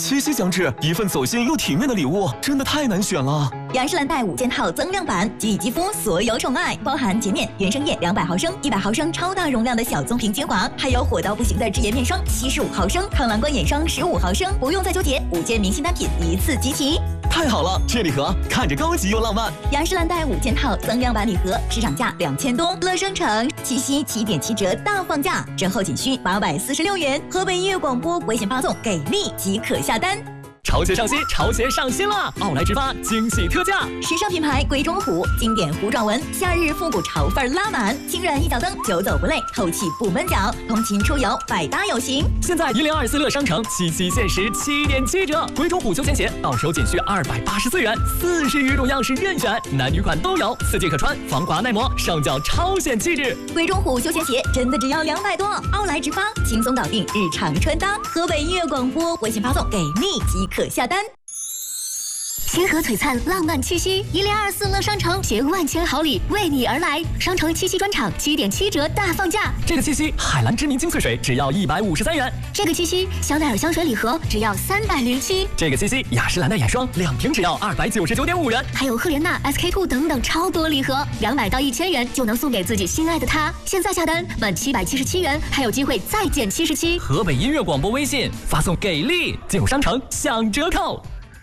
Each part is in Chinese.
七夕将至，一份走心又体面的礼物，真的太难选了。 雅诗兰黛5件套增量版，给予肌肤所有宠爱，包含洁面、原生液200毫升、100毫升超大容量的小棕瓶精华，还有火到不行的脂颜面霜75毫升、抗蓝光眼霜15毫升，不用再纠结，5件明星单品一次集齐。 太好了，这礼盒看着高级又浪漫。 雅诗兰黛5件套增量版礼盒，市场价2000多，乐商城七夕7.7折大放价，折后仅需846元。河北音乐广播微信发送给力即可下单。 潮鞋上新，潮鞋上新了！奥莱直发惊喜特价， 时尚品牌贵中虎经典糊状纹，夏日复古潮范拉满，轻软一脚蹬，久走不累，透气不闷脚，通勤出游百搭有型。 现在1024乐商城七夕限时7.7折，贵中虎休闲鞋到手仅需284元，40余种样式任选，男女款都有，4季可穿，防滑耐磨，上脚超显气质。 贵中虎休闲鞋真的只要200多，奥莱直发轻松搞定日常穿搭。河北音乐广播微信发送给力即可下单。 星河璀璨，浪漫七夕，1024乐商城携万千好礼为你而来，商城七夕专场7.7折大放价。 这个七夕，海蓝之谜精粹水只要153元。 这个七夕，香奈儿香水礼盒只要307。 这个七夕，雅诗兰黛眼霜2瓶只要299.5元。 还有赫莲娜、SK2 等等超多礼盒，200到1000元就能送给自己心爱的他。现在下单满777元，还有机会再减77。 河北音乐广播微信发送给力，进入商城享折扣。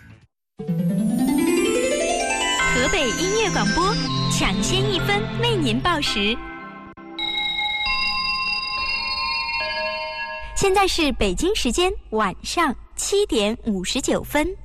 河北音乐广播抢先1分为您报时。现在是北京时间晚上7点59分。